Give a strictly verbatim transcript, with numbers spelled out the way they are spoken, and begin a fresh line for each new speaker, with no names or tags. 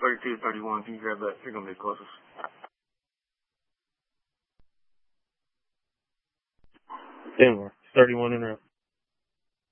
thirty-two to thirty-one. Can you grab that? You're going to be closest. Denver, thirty-one in row.